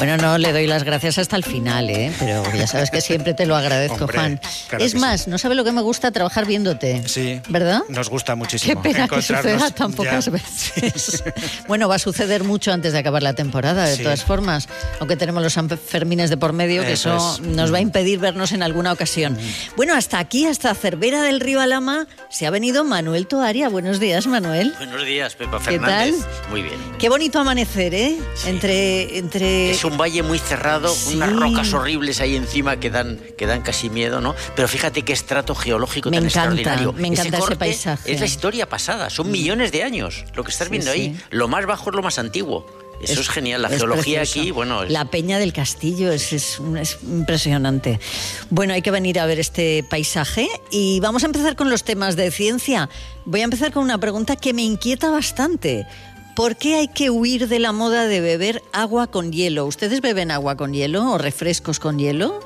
Bueno, no, le doy las gracias hasta el final, pero ya sabes que siempre te lo agradezco, Hombre, Juan. claro Es más, no sabe lo que me gusta trabajar viéndote. Sí. ¿Verdad? Nos gusta muchísimo. Qué pena que suceda tan ya. pocas veces. Bueno, va a suceder mucho antes de acabar la temporada, de todas formas. Aunque tenemos los Sanfermines de por medio, que eso nos va a impedir vernos en alguna ocasión. Bueno, hasta aquí, hasta Cervera del Río Alhama, se ha venido Manuel Toaria. Buenos días, Manuel. Buenos días, Pepa ¿Qué Fernández. tal? Muy bien. Qué bonito amanecer, ¿eh? Sí. Entre... Es un valle muy cerrado, Sí. unas rocas horribles ahí encima que dan casi miedo, ¿no? Pero fíjate qué estrato geológico tan extraordinario. Me encanta ese corte paisaje. Es la historia pasada, son millones de años lo que estás viendo ahí. Lo más bajo es lo más antiguo. Eso es genial, la geología precioso. aquí, bueno... La Peña del Castillo es impresionante. Bueno, hay que venir a ver este paisaje y vamos a empezar con los temas de ciencia. Voy a empezar con una pregunta que me inquieta bastante. ¿Por qué hay que huir de la moda de beber agua con hielo? ¿Ustedes beben agua con hielo o refrescos con hielo?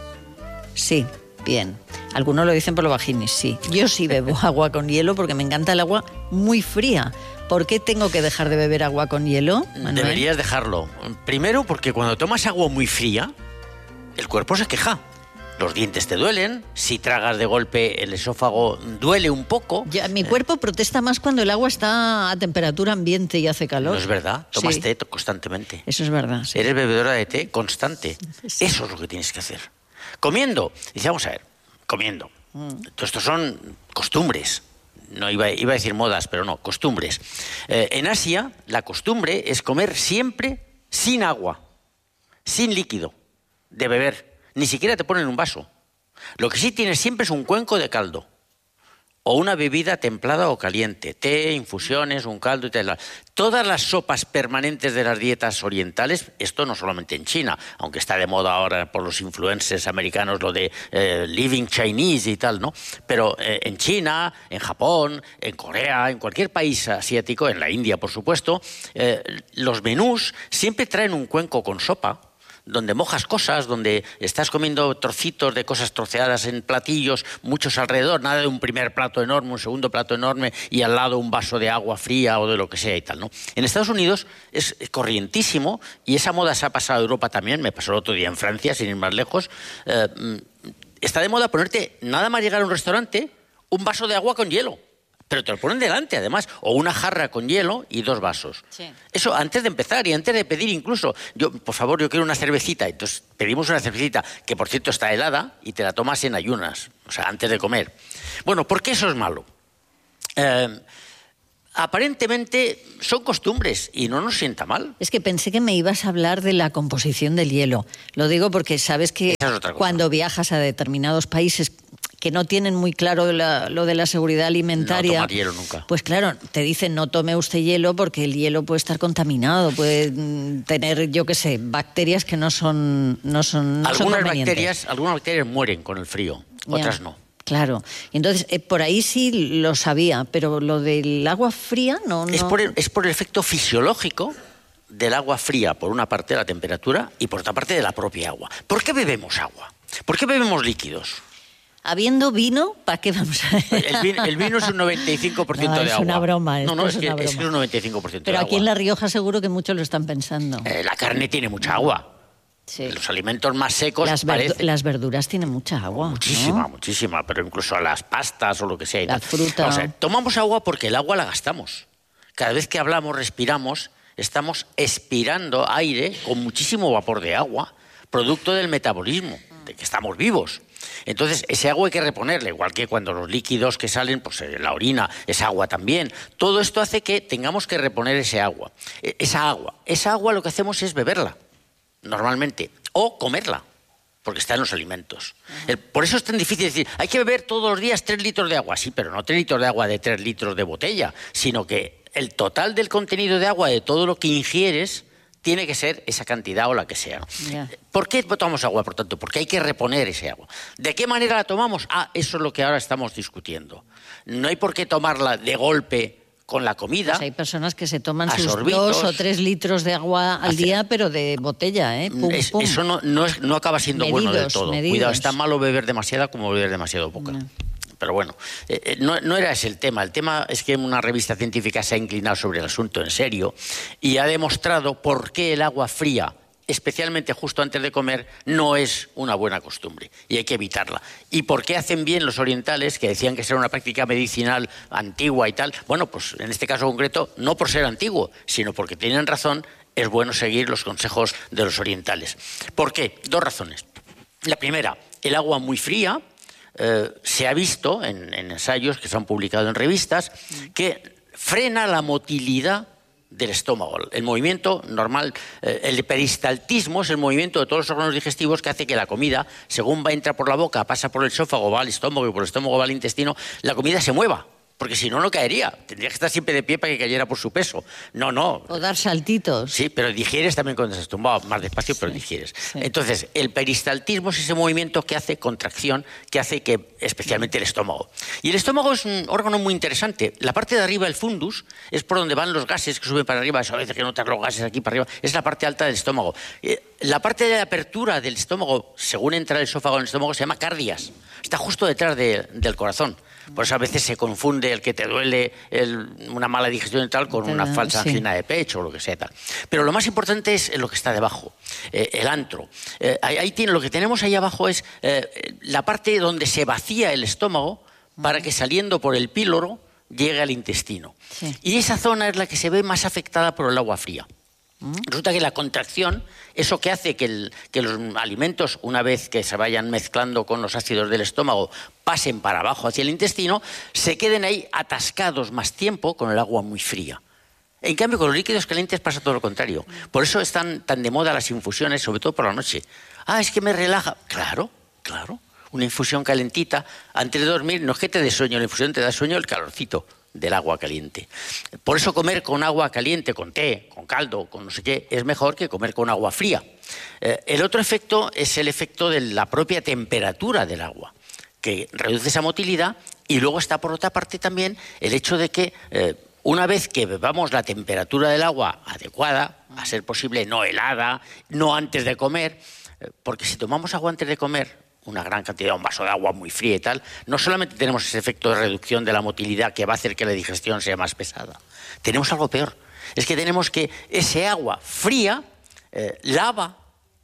Sí, bien. Algunos lo dicen por los vaginis, sí. Yo sí bebo agua con hielo porque me encanta el agua muy fría. ¿Por qué tengo que dejar de beber agua con hielo, Manuel? Deberías dejarlo. Primero porque cuando tomas agua muy fría, el cuerpo se queja. Los dientes te duelen, si tragas de golpe el esófago duele un poco. Mi cuerpo protesta más cuando el agua está a temperatura ambiente y hace calor. No es verdad, tomas Sí. té constantemente. Eso es verdad. Sí. Eres bebedora de té constante. Sí. Eso es lo que tienes que hacer. Comiendo. Dice, vamos a ver, comiendo. Todo esto son costumbres. No iba a decir modas, pero no, costumbres. En Asia, la costumbre es comer siempre sin agua, sin líquido, de beber. Ni siquiera te ponen un vaso. Lo que sí tienes siempre es un cuenco de caldo. O una bebida templada o caliente. Té, infusiones, un caldo y tal. Todas las sopas permanentes de las dietas orientales, esto no solamente en China, aunque está de moda ahora por los influencers americanos lo de living Chinese y tal, ¿no? Pero en China, en Japón, en Corea, en cualquier país asiático, en la India, por supuesto, los menús siempre traen un cuenco con sopa, donde mojas cosas, donde estás comiendo trocitos de cosas troceadas en platillos, muchos alrededor, nada de un primer plato enorme, un segundo plato enorme y al lado un vaso de agua fría o de lo que sea y tal, ¿no? En Estados Unidos es corrientísimo y esa moda se ha pasado a Europa también, me pasó el otro día en Francia, sin ir más lejos. Está de moda ponerte, nada más llegar a un restaurante, un vaso de agua con hielo. Pero te lo ponen delante, además, o una jarra con hielo y 2 vasos. Sí. Eso antes de empezar y antes de pedir incluso. Yo, por favor, yo quiero una cervecita. Entonces pedimos una cervecita, que por cierto está helada, y te la tomas en ayunas, o sea, antes de comer. Bueno, ¿por qué eso es malo? Aparentemente son costumbres y no nos sienta mal. Es que pensé que me ibas a hablar de la composición del hielo. Lo digo porque sabes que Esa es otra cosa. cuando viajas a determinados países que no tienen muy claro lo de la seguridad alimentaria, No tomar hielo nunca. Pues claro, te dicen no tome usted hielo porque el hielo puede estar contaminado, puede tener, yo qué sé, bacterias que no son Algunas convenientes. bacterias mueren con el frío, otras no. Claro. Entonces, por ahí sí lo sabía, pero lo del agua fría no. Es por el efecto fisiológico del agua fría, por una parte de la temperatura y por otra parte de la propia agua. ¿Por qué bebemos agua? ¿Por qué bebemos líquidos? Habiendo vino, ¿para qué vamos a...? El vino es un 95% de agua. Es una broma. No, Es que una es broma. un 95% de agua. Pero aquí en La Rioja seguro que muchos lo están pensando. La carne tiene mucha agua. Sí. Los alimentos más secos Las verduras tienen mucha agua. Muchísima, ¿no? muchísima, pero incluso las pastas o lo que sea. Y La tal. fruta. Vamos a ver, tomamos agua porque el agua la gastamos. Cada vez que hablamos, respiramos, estamos expirando aire con muchísimo vapor de agua, producto del metabolismo, de que estamos vivos. Entonces, ese agua hay que reponerle, igual que cuando los líquidos que salen, pues la orina, es agua también. Todo esto hace que tengamos que reponer ese agua. Esa agua lo que hacemos es beberla, normalmente, o comerla, porque está en los alimentos. Por eso es tan difícil decir, hay que beber todos los días 3 litros de agua. Sí, pero no 3 litros de agua de 3 litros de botella, sino que el total del contenido de agua de todo lo que ingieres tiene que ser esa cantidad o la que sea. Ya. ¿Por qué tomamos agua, por tanto? Porque hay que reponer ese agua. ¿De qué manera la tomamos? Eso es lo que ahora estamos discutiendo. No hay por qué tomarla de golpe con la comida. Pues hay personas que se toman sus sorbitos. 2 o 3 litros de agua al día, pero de botella, ¿eh? Pum, pum. Eso no acaba siendo bueno del todo. Medidos. Cuidado, es tan malo beber demasiada como beber demasiado poca. No. Pero bueno, no era ese el tema. El tema es que una revista científica se ha inclinado sobre el asunto en serio y ha demostrado por qué el agua fría especialmente justo antes de comer, no es una buena costumbre y hay que evitarla. ¿Y por qué hacen bien los orientales, que decían que era una práctica medicinal antigua y tal? Bueno, pues en este caso concreto, no por ser antiguo, sino porque tienen razón, es bueno seguir los consejos de los orientales. ¿Por qué? 2 razones. La primera, el agua muy fría, se ha visto en ensayos que se han publicado en revistas, que frena la motilidad del estómago. El movimiento normal, el peristaltismo es el movimiento de todos los órganos digestivos que hace que la comida, según entra por la boca, pasa por el esófago, va al estómago y por el estómago va al intestino, la comida se mueva. Porque si no, no caería. Tendría que estar siempre de pie para que cayera por su peso. No, no. O dar saltitos. Sí, pero digieres también cuando estás tumbado, más despacio, pero digieres. Sí. Entonces, el peristaltismo es ese movimiento que hace contracción, que hace que, especialmente el estómago. Y el estómago es un órgano muy interesante. La parte de arriba, el fundus, es por donde van los gases que suben para arriba. Eso a veces que notas los gases aquí para arriba. Es la parte alta del estómago. La parte de apertura del estómago, según entra el esófago en el estómago, se llama cardias. Está justo detrás del corazón. Por eso a veces se confunde el que te duele una mala digestión y tal con una falsa angina de pecho o lo que sea tal. Pero lo más importante es lo que está debajo, el antro. Lo que tenemos ahí abajo es la parte donde se vacía el estómago para que saliendo por el píloro llegue al intestino. Sí. Y esa zona es la que se ve más afectada por el agua fría. Resulta que la contracción, eso que hace que los alimentos, una vez que se vayan mezclando con los ácidos del estómago, pasen para abajo hacia el intestino, se queden ahí atascados más tiempo con el agua muy fría. En cambio, con los líquidos calientes pasa todo lo contrario. Por eso están tan de moda las infusiones, sobre todo por la noche. Ah, es que me relaja. Claro, claro. Una infusión calentita antes de dormir, no es que te dé sueño, la infusión te da sueño el calorcito del agua caliente. Por eso comer con agua caliente, con té, con caldo, con no sé qué, es mejor que comer con agua fría. El otro efecto es el efecto de la propia temperatura del agua, que reduce esa motilidad, y luego está por otra parte también el hecho de que una vez que bebamos la temperatura del agua adecuada, a ser posible no helada, no antes de comer, porque si tomamos agua antes de comer, una gran cantidad, un vaso de agua muy fría y tal, no solamente tenemos ese efecto de reducción de la motilidad que va a hacer que la digestión sea más pesada, tenemos algo peor. Es que tenemos que ese agua fría lava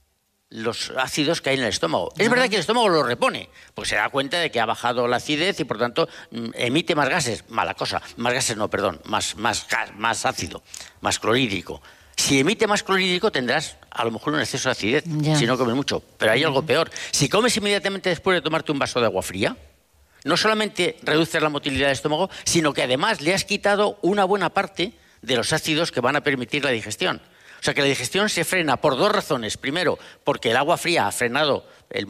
los ácidos que hay en el estómago. Es verdad que el estómago lo repone, porque se da cuenta de que ha bajado la acidez y por tanto emite más gases. Mala cosa, más gases no, perdón, más ácido, más clorhídrico. Si emite más clorhídrico tendrás a lo mejor un exceso de acidez, si no comes mucho. Pero hay algo peor. Si comes inmediatamente después de tomarte un vaso de agua fría, no solamente reduces la motilidad del estómago, sino que además le has quitado una buena parte de los ácidos que van a permitir la digestión. O sea que la digestión se frena por 2 razones. Primero, porque el agua fría ha frenado